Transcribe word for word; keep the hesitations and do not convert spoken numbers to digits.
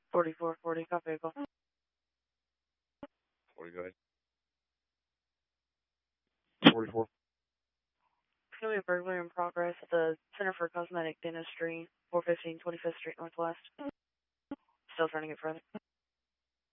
forty-four forty, copy vehicle. forty, go ahead. forty-four. It's going to be a burglary in progress at the Center for Cosmetic Dentistry, four fifteen twenty-fifth Street Northwest. Still trying to get further.